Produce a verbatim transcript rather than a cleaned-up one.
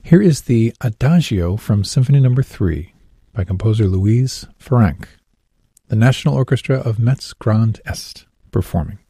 Here is the Adagio from Symphony Number three by composer Louise Franck, the National Orchestra of Metz Grand Est performing.